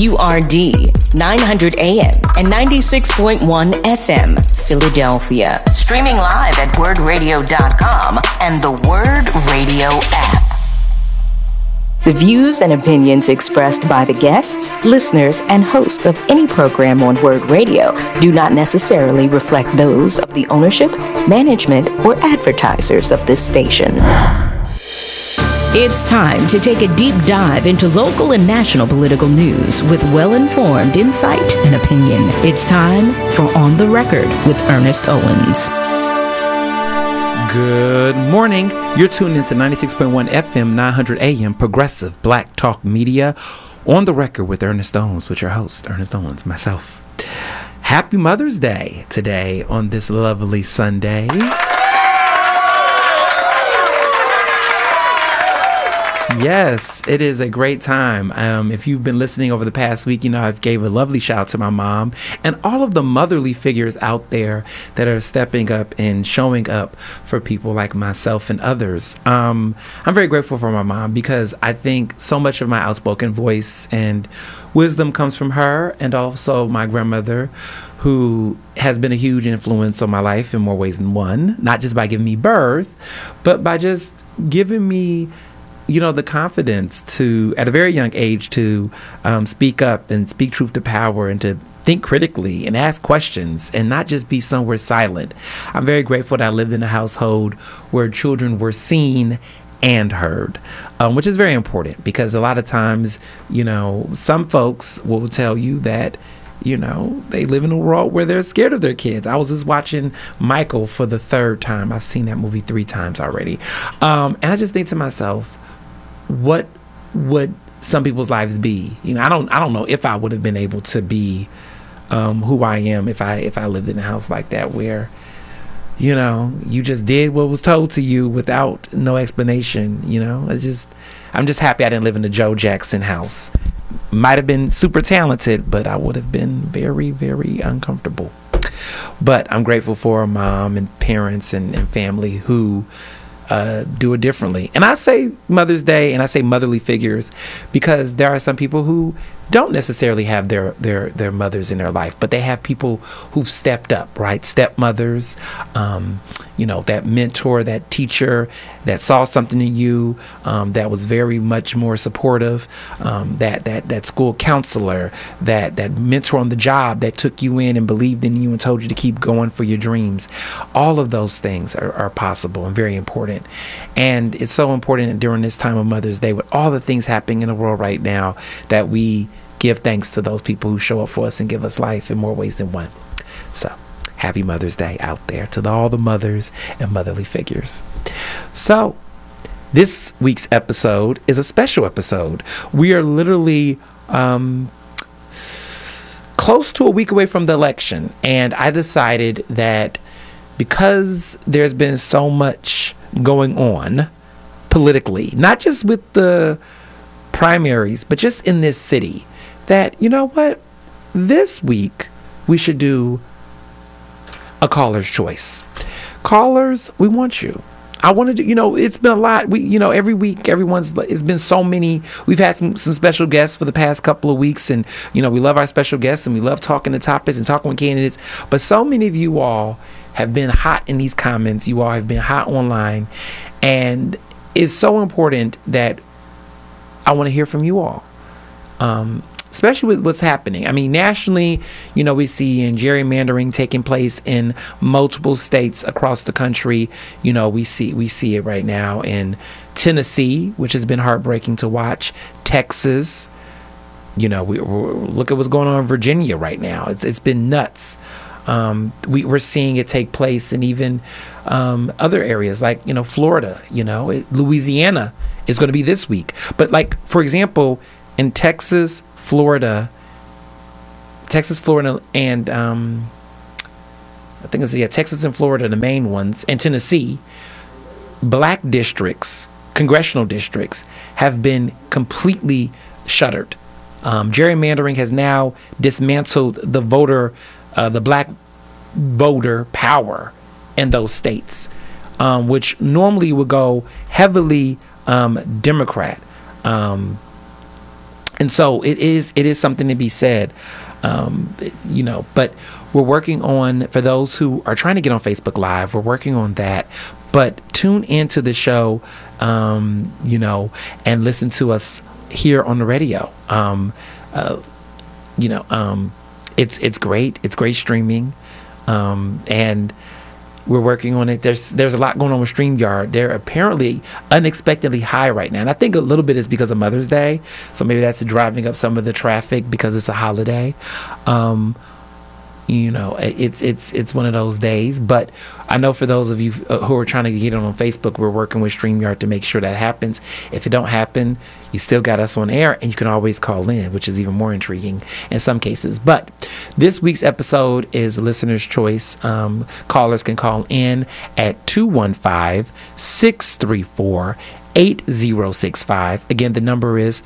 WWRD 900 AM and 96.1 FM, Philadelphia. Streaming live at wordradio.com and the Word Radio app. The views and opinions expressed by the guests, listeners, and hosts of any program on Word Radio do not necessarily reflect those of the ownership, management, or advertisers of this station. It's time to take a deep dive into local and national political news with well-informed insight and opinion. It's time for On the Record with Ernest Owens. Good morning. You're tuned into 96.1 FM, 900 AM, Progressive Black Talk Media. On the Record with Ernest Owens, with your host, Ernest Owens, myself. Happy Mother's Day today on this lovely Sunday. Yes, it is a great time. If you've been listening over the past week, you know I've gave a lovely shout out to my mom and all of the motherly figures out there that are stepping up and showing up for people like myself and others. I'm very grateful for my mom because I think so much of my outspoken voice and wisdom comes from her, and also my grandmother, who has been a huge influence on my life in more ways than one, not just by giving me birth, but by just giving me the confidence to, at a very young age, to speak up and speak truth to power and to think critically and ask questions and not just be somewhere silent. I'm very grateful that I lived in a household where children were seen and heard, which is very important because a lot of times, some folks will tell you that they live in a world where they're scared of their kids. I was just watching Michael for the third time. I've seen that movie 3 times already. And I just think to myself, what would some people's lives be? I don't know if I would have been able to be who I am if I lived in a house like that where you just did what was told to you without no explanation. I'm just happy I didn't live in the Joe Jackson house. Might have been super talented, but I would have been very, very uncomfortable. But I'm grateful for mom and parents and family who do it differently. And I say Mother's Day and I say motherly figures because there are some people who don't necessarily have their mothers in their life, but they have people who've stepped up, right? Stepmothers, that mentor, that teacher that saw something in you, that was very much more supportive, that school counselor, that mentor on the job that took you in and believed in you and told you to keep going for your dreams. All of those things are possible and very important. And it's so important during this time of Mother's Day with all the things happening in the world right now that we give thanks to those people who show up for us and give us life in more ways than one. So happy Mother's Day out there to all the mothers and motherly figures. So this week's episode is a special episode. We are literally close to a week away from the election, and I decided that because there's been so much going on politically, not just with the primaries, but just in this city, that, this week we should do a caller's choice. Callers, we want you. I wanted to, it's been a lot. Every week, it's been so many. We've had some special guests for the past couple of weeks, and, we love our special guests and we love talking to topics and talking with candidates. But so many of you all have been hot in these comments. You all have been hot online, and it's so important that I want to hear from you all. Especially with what's happening. I mean, nationally, we see gerrymandering taking place in multiple states across the country. We see it right now in Tennessee, which has been heartbreaking to watch. Texas, we look at what's going on in Virginia right now. It's been nuts. We're seeing it take place in even other areas like Florida. Louisiana is going to be this week. But like, for example, in Texas, Florida, and I think it's Texas and Florida, the main ones, and Tennessee, black districts, congressional districts, have been completely shuttered. Gerrymandering has now dismantled the black voter power in those states, which normally would go heavily Democrat. And so it is something to be said, but we're working on, for those who are trying to get on Facebook Live, we're working on that. But tune into the show, and listen to us here on the radio. It's great. It's great streaming, and we're working on it. There's a lot going on with StreamYard. They're apparently unexpectedly high right now. And I think a little bit is because of Mother's Day. So maybe that's driving up some of the traffic because it's a holiday. It's one of those days. But I know for those of you who are trying to get on Facebook, we're working with StreamYard to make sure that happens. If it don't happen, you still got us on air, and you can always call in, which is even more intriguing in some cases. But this week's episode is listener's choice. Callers can call in at 215-634-8065. Again, the number is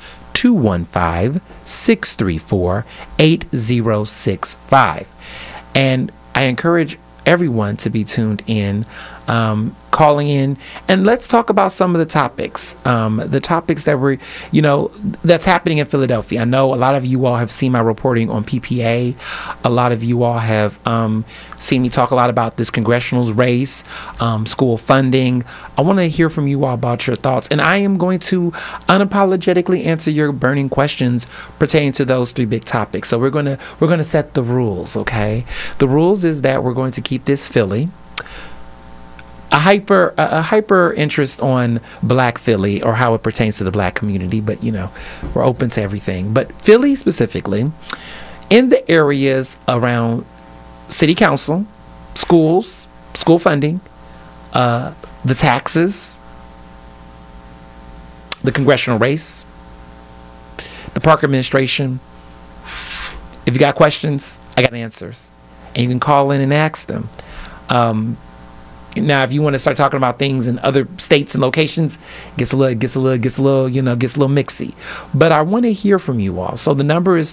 215-634-8065. And I encourage everyone to be tuned in, calling in, and let's talk about some of the topics that that's happening in Philadelphia. I know a lot of you all have seen my reporting on PPA. A lot of you all have seen me talk a lot about this congressional race, school funding. I want to hear from you all about your thoughts, and I am going to unapologetically answer your burning questions pertaining to those three big topics. So we're gonna set the rules, okay? The rules is that we're going to keep this Philly. A hyper interest on Black Philly, or how it pertains to the Black community, but we're open to everything. But Philly specifically, in the areas around city council, schools, school funding, the taxes, the congressional race, the park administration. If you got questions, I got answers, and you can call in and ask them. Now, if you want to start talking about things in other states and locations, gets a little mixy. But I want to hear from you all. So the number is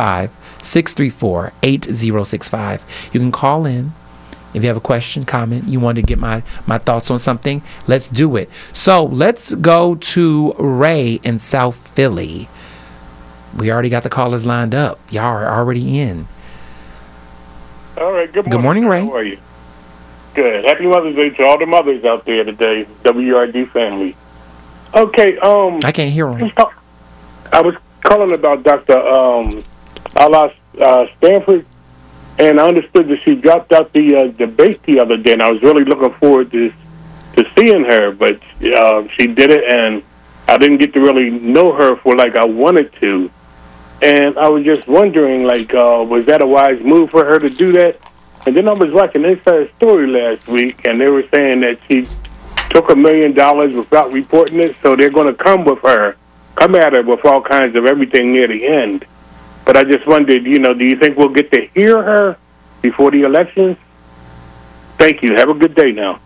215-634-8065. You can call in if you have a question, comment, you want to get my thoughts on something. Let's do it. So let's go to Ray in South Philly. We already got the callers lined up. Y'all are already in. All right. Good morning. Good morning, Ray. How are you? Good. Happy Mother's Day to all the mothers out there today, WRD family. Okay. I can't hear him. I was calling about Dr. Ala Stanford, and I understood that she dropped out the debate the other day, and I was really looking forward to seeing her, but she did it, and I didn't get to really know her for like I wanted to. And I was just wondering, was that a wise move for her to do that? And then I was watching Inside Story last week, and they were saying that she took $1 million without reporting it, so they're going to come at her with all kinds of everything near the end. But I just wondered, do you think we'll get to hear her before the elections? Thank you. Have a good day now.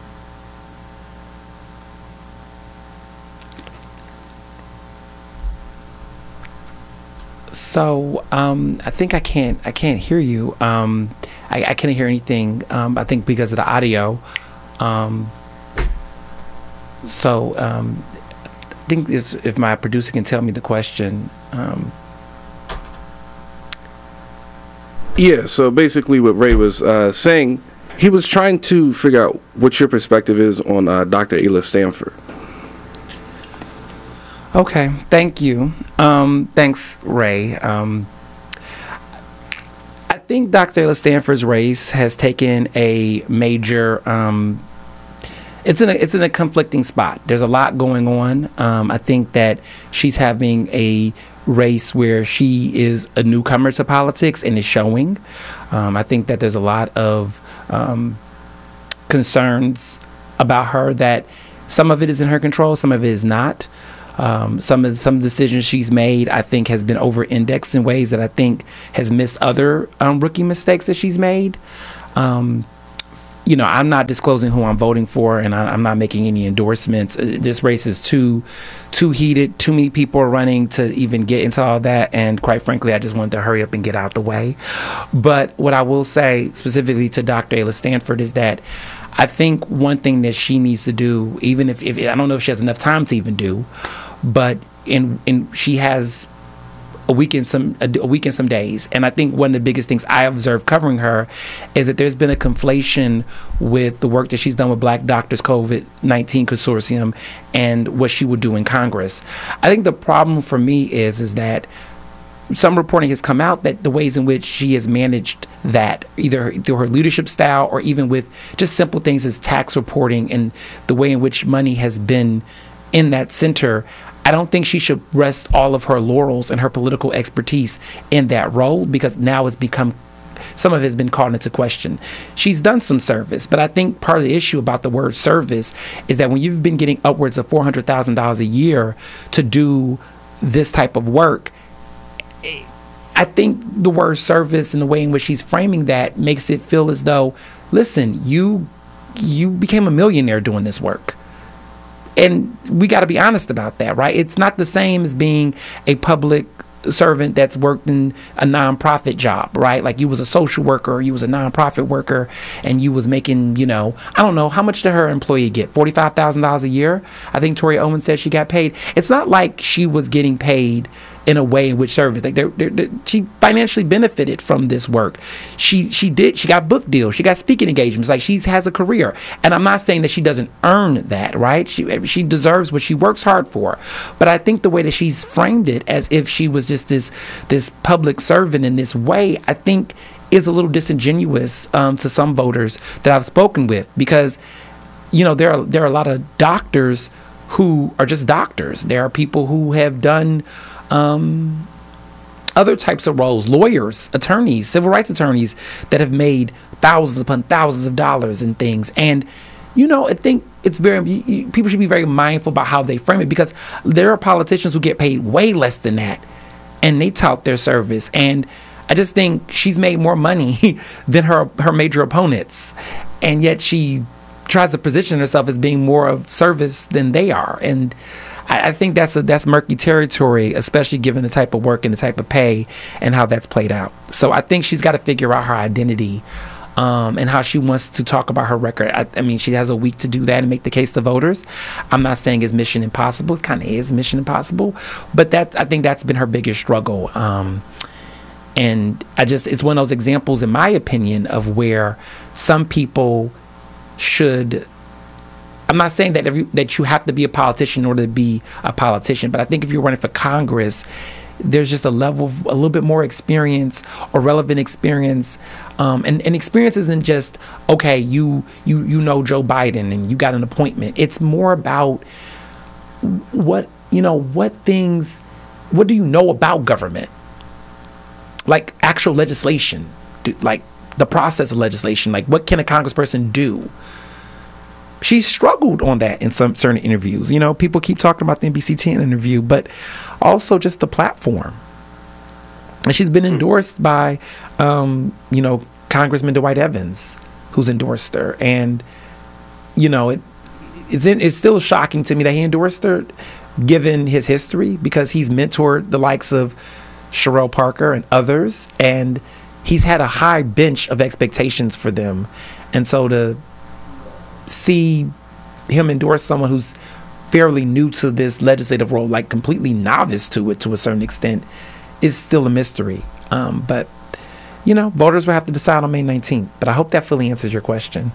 So I think I can't hear you. I can't hear anything. I think because of the audio. I think if my producer can tell me the question. Yeah. So basically, what Ray was saying, he was trying to figure out what your perspective is on Dr. Ala Stanford. Okay, thank you. Thanks, Ray. I think Dr. Ala Stanford's race has taken a major. It's in a conflicting spot. There's a lot going on. I think that she's having a race where she is a newcomer to politics and is showing. I think that there's a lot of concerns about her that some of it is in her control, some of it is not. Some decisions she's made, I think, has been over-indexed in ways that I think has missed other rookie mistakes that she's made. I'm not disclosing who I'm voting for, and I'm not making any endorsements. This race is too heated. Too many people are running to even get into all that, and quite frankly, I just wanted to hurry up and get out the way. But what I will say specifically to Dr. Ala Stanford is that I think one thing that she needs to do, even if I don't know if she has enough time to even do, but she has a week in some days. And I think one of the biggest things I observed covering her is that there's been a conflation with the work that she's done with Black Doctors COVID-19 Consortium and what she would do in Congress. I think the problem for me is that some reporting has come out that the ways in which she has managed that, either through her leadership style or even with just simple things as tax reporting and the way in which money has been in that center, I don't think she should rest all of her laurels and her political expertise in that role, because now it's become, some of it has been called into question. She's done some service, but I think part of the issue about the word service is that when you've been getting upwards of $400,000 a year to do this type of work, I think the word service and the way in which she's framing that makes it feel as though, listen, you became a millionaire doing this work. And we got to be honest about that, right? It's not the same as being a public servant that's worked in a nonprofit job, right? Like you was a social worker, or you was a nonprofit worker, and you was making, I don't know, how much did her employee get? $45,000 a year? I think Tori Owen said she got paid. It's not like she was getting paid in a way in which service, like she financially benefited from this work. She got book deals, she got speaking engagements, like she has a career. And I'm not saying that she doesn't earn that, right? She deserves what she works hard for. But I think the way that she's framed it, as if she was just this public servant in this way, I think is a little disingenuous to some voters that I've spoken with, because there are a lot of doctors who are just doctors. There are people who have done other types of roles, lawyers, attorneys, civil rights attorneys, that have made thousands upon thousands of dollars in things. And I think it's people should be very mindful about how they frame it, because there are politicians who get paid way less than that, and they tout their service. And I just think she's made more money than her major opponents, and yet she tries to position herself as being more of service than they are. And I think that's murky territory, especially given the type of work and the type of pay and how that's played out. So I think she's got to figure out her identity and how she wants to talk about her record. I mean, she has a week to do that and make the case to voters. I'm not saying it's mission impossible. It kind of is mission impossible. But I think that's been her biggest struggle. And it's one of those examples, in my opinion, of where some people should... I'm not saying that you have to be a politician in order to be a politician, but I think if you're running for Congress, there's just a little bit more experience or relevant experience, and experience isn't just, okay, you know Joe Biden and you got an appointment. It's more about what do you know about government, like actual legislation, like the process of legislation, like what can a congressperson do. She's struggled on that in some certain interviews. People keep talking about the NBC 10 interview, but also just the platform. And she's been endorsed by, Congressman Dwight Evans, who's endorsed her. And, it's still shocking to me that he endorsed her, given his history, because he's mentored the likes of Sherelle Parker and others, and he's had a high bench of expectations for them. And so to see him endorse someone who's fairly new to this legislative role, like completely novice to it to a certain extent, is still a mystery. But voters will have to decide on May 19th. But I hope that fully answers your question.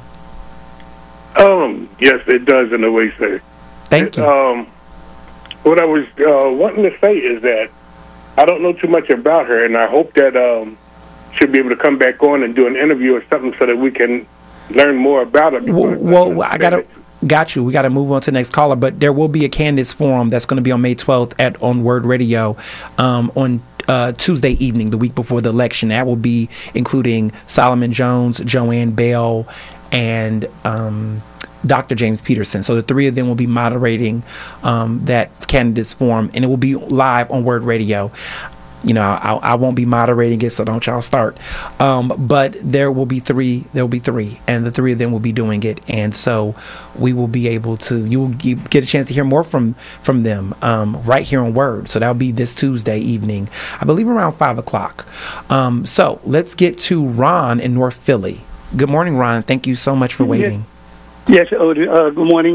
Yes, it does in a way, sir. Thank you. What I was wanting to say is that I don't know too much about her, and I hope that she'll be able to come back on and do an interview or something so that we can learn more about it. Well, got you. We got to move on to the next caller, but there will be a candidates forum that's going to be on May 12th on Word Radio on Tuesday evening, the week before the election. That will be including Solomon Jones, Joanne Bell, and Dr. James Peterson. So the three of them will be moderating that candidates forum, and it will be live on Word Radio. I won't be moderating it, so don't y'all start. But there will be three, and the three of them will be doing it. And so we will be able to, you will get a chance to hear more from them right here on Word. So that'll be this Tuesday evening, I believe around 5:00. So let's get to Ron in North Philly. Good morning, Ron. Thank you so much for waiting. Yes, good morning.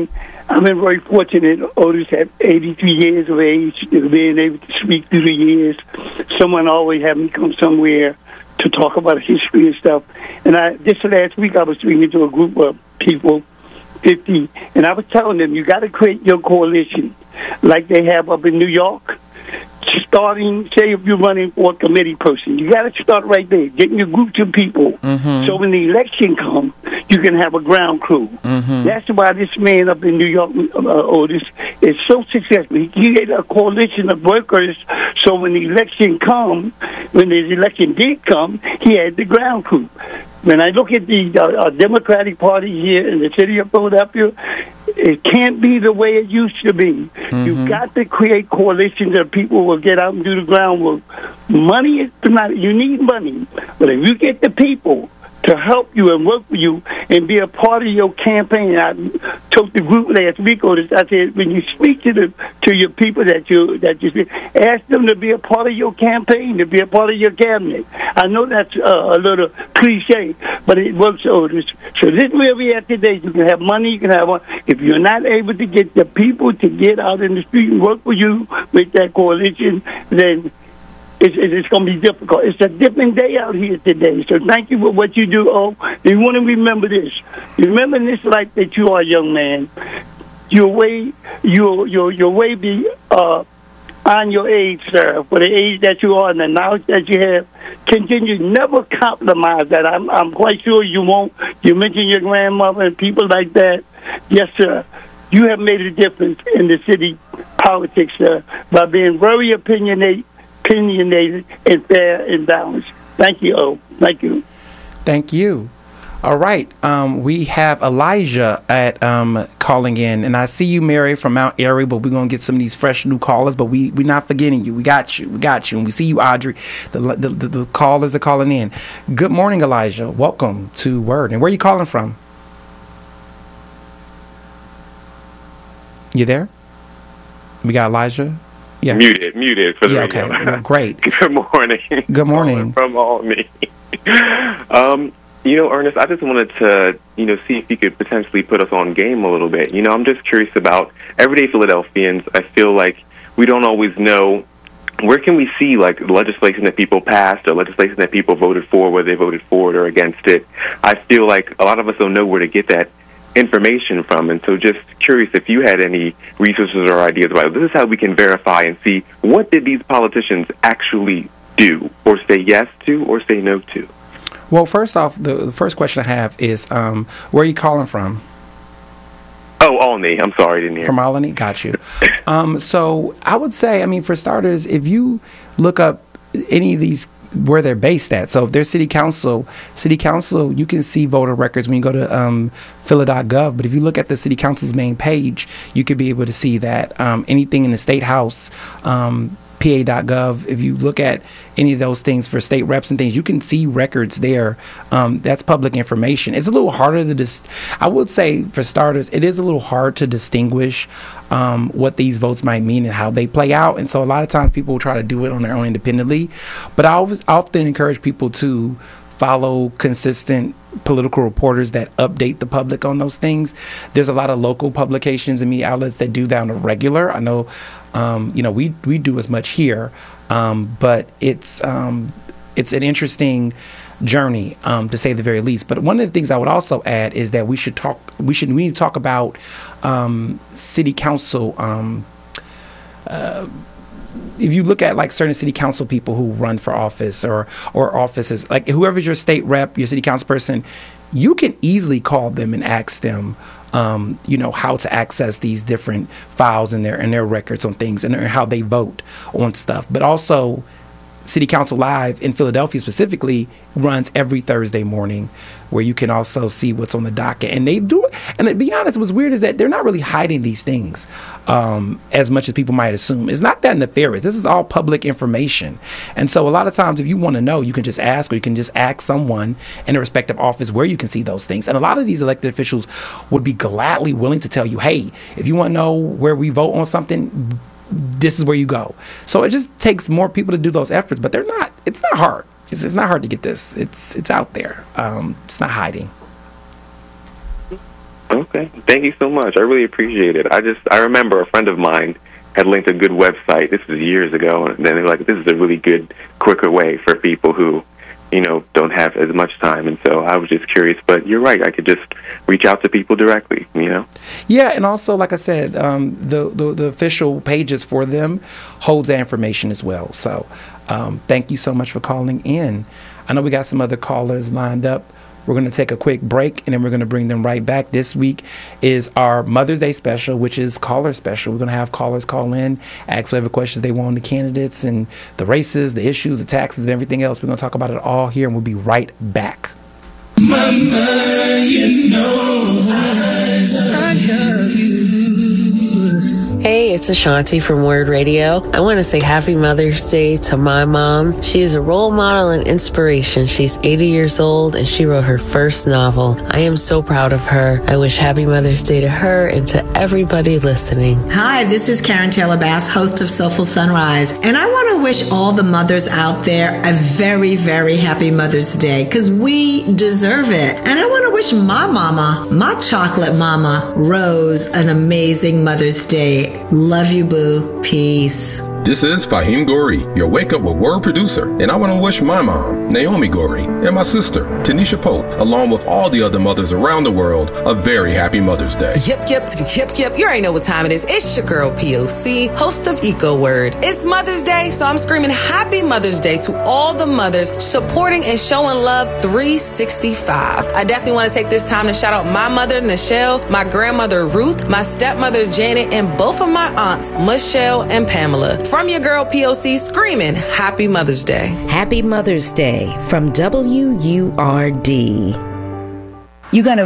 I've been very fortunate. Otis at 83 years of age, being able to speak through the years. Someone always had me come somewhere to talk about history and stuff. And just last week, I was speaking to a group of people, 50, and I was telling them, you got to create your coalition like they have up in New York. Starting, say if you're running for a committee person, you got to start right there, getting your groups of people. So when the election comes, you can have a ground crew. That's why this man up in New York, Otis, is so successful. He created a coalition of workers, so when the election come, when the election did come, he had the ground crew. When I look at the Democratic Party here in the city of Philadelphia, it can't be the way it used to be. You've got to create coalitions that people will get out and do the groundwork. Money is not, you need money, but if you get the people to help you and work with you and be a part of your campaign. I told the group last week, Otis, I said, when you speak to your people that you speak, ask them to be a part of your campaign, to be a part of your cabinet. I know that's a little cliche, but it works, Otis. So this is where we are today. You can have money, you can have one. If you're not able to get the people to get out in the street and work with you with that coalition, then it's going to be difficult. It's a different day out here today. So thank you for what you do, O. You want to remember this. Remember in this life that you are a young man. You're way be on your age, sir. For the age that you are and the knowledge that you have, continue. Never compromise that. I'm quite sure you won't. You mentioned your grandmother and people like that. Yes, sir. You have made a difference in the city politics, sir, by being very opinionated and fair and balanced. Thank you, O. Thank you. Thank you. All right. We have Elijah at calling in, and I see you, Mary, from Mount Airy, but we're going to get some of these fresh new callers, but we're not forgetting you. We got you. And we see you, Audrey. The callers are calling in. Good morning, Elijah. Welcome to Word. And where are you calling from? You there? We got Elijah. Yeah. Muted for the radio. Okay. Well, great. Good morning. Good morning. From Albany. Ernest, I just wanted to, see if you could potentially put us on game a little bit. I'm just curious about everyday Philadelphians. I feel like we don't always know where can we see, like, legislation that people passed or legislation that people voted for, whether they voted for it or against it. I feel like a lot of us don't know where to get that information from, and so just curious if you had any resources or ideas about it. This is how we can verify and see what did these politicians actually do, or say yes to, or say no to. Well, first off, the first question I have is, where are you calling from? Oh, Albany. I'm sorry, I didn't hear. From Albany? Got you. So I would say, for starters, if you look up any of these where they're based at. So if they're city council, you can see voter records when you go to phila.gov. But if you look at the city council's main page, you could be able to see that anything in the state house, pa.gov, if you look at any of those things for state reps and things, you can see records there. That's public information. It's a little harder to I would say, for starters, it is a little hard to distinguish what these votes might mean and how they play out. And so a lot of times people will try to do it on their own independently. But I often encourage people to follow consistent political reporters that update the public on those things. There's a lot of local publications and media outlets that do that on a regular. I know, we do as much here, but it's an interesting journey, to say the very least. But one of the things I would also add is that we need to talk about city council. If you look at like certain city council people who run for office or offices, like whoever's your state rep, your city council person, you can easily call them and ask them, how to access these different files in their records on things and how they vote on stuff. But also, City Council Live in Philadelphia specifically runs every Thursday morning, where you can also see what's on the docket. And they do it. And to be honest, what's weird is that they're not really hiding these things as much as people might assume. It's not that nefarious. This is all public information. And so a lot of times, if you want to know, you can just ask, or you can just ask someone in a respective office where you can see those things. And a lot of these elected officials would be gladly willing to tell you, hey, if you want to know where we vote on something, this is where you go. So it just takes more people to do those efforts, but it's not hard. It's not hard to get this. It's out there. It's not hiding. Okay. Thank you so much. I really appreciate it. I remember a friend of mine had linked a good website. This was years ago, and then they were like, this is a really good, quicker way for people who, don't have as much time. And so I was just curious, but you're right. I could just reach out to people directly, Yeah, and also, like I said, the official pages for them holds that information as well. So thank you so much for calling in. I know we got some other callers lined up. We're going to take a quick break, and then we're going to bring them right back. This week is our Mother's Day special, which is caller special. We're going to have callers call in, ask whatever questions they want on the candidates and the races, the issues, the taxes, and everything else. We're going to talk about it all here, and we'll be right back. Mama, you know I love you. Hey, it's Ashanti from Word Radio. I want to say Happy Mother's Day to my mom. She is a role model and inspiration. She's 80 years old and she wrote her first novel. I am so proud of her. I wish Happy Mother's Day to her and to everybody listening. Hi, this is Karen Taylor Bass, host of Soulful Sunrise, and I want to wish all the mothers out there a very, very happy Mother's Day because we deserve it. And I want to wish my mama, my chocolate mama, Rose, an amazing Mother's Day. Love you, boo. Peace. This is Fahim Gori, your Wake Up with Word producer, and I want to wish my mom, Naomi Gori, and my sister, Tanisha Pope, along with all the other mothers around the world, a very happy Mother's Day. Yep, to the yep. You already know what time it is. It's your girl, POC, host of Eco Word. It's Mother's Day, so I'm screaming Happy Mother's Day to all the mothers supporting and showing love 365. I definitely want to take this time to shout out my mother, Nichelle, my grandmother, Ruth, my stepmother, Janet, and both of my aunts, Michelle and Pamela. From your girl, POC, screaming Happy Mother's Day. Happy Mother's Day from WURD. You're going to